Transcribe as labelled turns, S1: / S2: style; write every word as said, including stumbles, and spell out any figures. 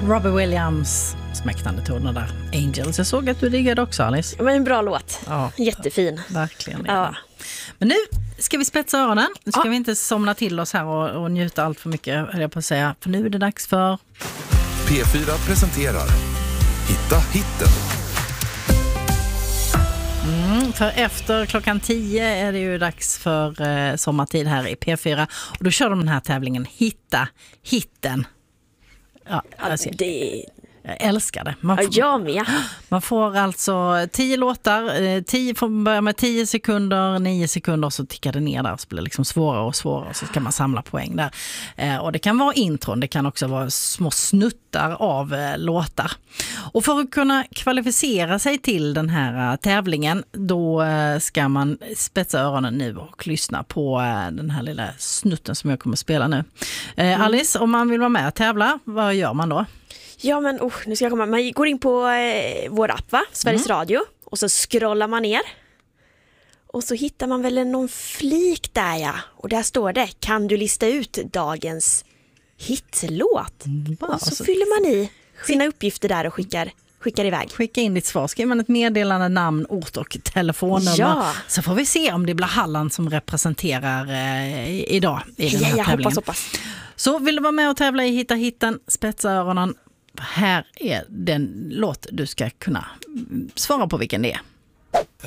S1: Robbie Williams, smäktande toner där. Angels, jag såg att du diggade också, Alice.
S2: Men en bra låt,
S1: ja,
S2: jättefin.
S1: Verkligen.
S2: Ja.
S1: Men nu ska vi spetsa öronen. Nu ska
S2: ja.
S1: vi inte somna till oss här och, och njuta allt för mycket, höll jag på att säga. För nu är det dags för...
S3: P fyra presenterar Hitta hitten.
S1: Mm, för efter klockan tio är det ju dags för eh, sommartid här i P fyra. Och då kör de den här tävlingen Hitta hitten. Ja,
S2: Alltså, det...
S1: Jag älskar det. Man
S2: ja,
S1: får,
S2: jag med.
S1: Man får alltså tio låtar, eh, tio, får börja med tio sekunder, nio sekunder och så tickar det ner där. Så blir det liksom svårare och svårare och så kan man samla poäng där. Eh, och det kan vara intron, det kan också vara små snuttar av eh, låtar. Och för att kunna kvalificera sig till den här uh, tävlingen, då uh, ska man spetsa öronen nu och lyssna på uh, den här lilla snutten som jag kommer att spela nu. Uh, mm. Alice, om man vill vara med och tävla, vad gör man då?
S2: Ja, men oh, nu ska jag komma. Man går in på eh, vår app, va? Sveriges mm. Radio. Och så scrollar man ner. Och så hittar man väl någon flik där, ja. Och där står det, kan du lista ut dagens hitlåt? Mm, och så, så fyller man i sina uppgifter där och skickar, skickar iväg.
S1: Skicka in ditt svar. Skriver man ett meddelande, namn, ort och telefonnummer.
S2: Ja.
S1: Så får vi se om det blir Halland som representerar eh, idag i den här
S2: ja, jag
S1: tävlingen.
S2: hoppas, hoppas.
S1: Så vill du vara med och tävla i Hitta hitten, spetsa öronen. Här är den låt du ska kunna svara på vilken det är.